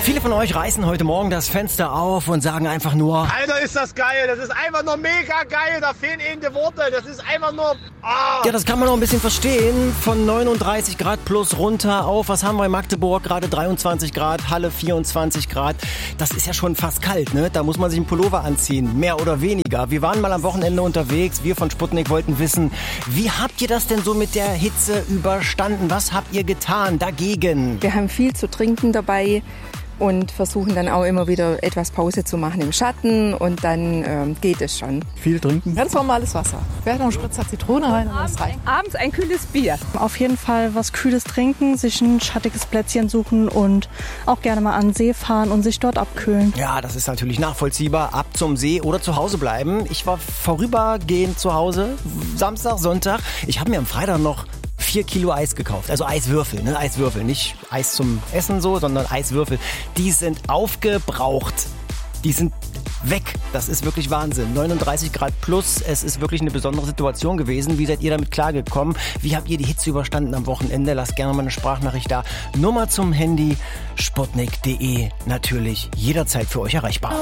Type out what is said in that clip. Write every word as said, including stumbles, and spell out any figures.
Viele von euch reißen heute Morgen das Fenster auf und sagen einfach nur: Alter, ist das geil, das ist einfach nur mega geil, da fehlen eben die Worte, das ist einfach nur... Oh. Ja, das kann man noch ein bisschen verstehen. Von neununddreißig Grad plus runter auf, was haben wir in Magdeburg? Gerade dreiundzwanzig Grad, Halle vierundzwanzig Grad. Das ist ja schon fast kalt, ne? Da muss man sich einen Pullover anziehen, mehr oder weniger. Wir waren mal am Wochenende unterwegs, wir von Sputnik wollten wissen, wie habt ihr das denn so mit der Hitze überstanden? Was habt ihr getan dagegen? Wir haben viel zu trinken dabei und versuchen dann auch immer wieder etwas Pause zu machen im Schatten und dann ähm, geht es schon. Viel trinken? Ganz normales Wasser. Wer hat noch einen Spritzer Zitrone rein und das reicht. Abends ein kühles Bier. Auf jeden Fall was Kühles trinken, sich ein schattiges Plätzchen suchen und auch gerne mal an den See fahren und sich dort abkühlen. Ja, das ist natürlich nachvollziehbar. Ab zum See oder zu Hause bleiben. Ich war vorübergehend zu Hause, Samstag, Sonntag. Ich habe mir am Freitag noch vier Kilo Eis gekauft. Also Eiswürfel, ne? Eiswürfel. Nicht Eis zum Essen so, sondern Eiswürfel. Die sind aufgebraucht. Die sind weg. Das ist wirklich Wahnsinn. neununddreißig Grad plus. Es ist wirklich eine besondere Situation gewesen. Wie seid ihr damit klargekommen? Wie habt ihr die Hitze überstanden am Wochenende? Lasst gerne mal eine Sprachnachricht da. Nummer zum Handy sputnik punkt de. Natürlich jederzeit für euch erreichbar.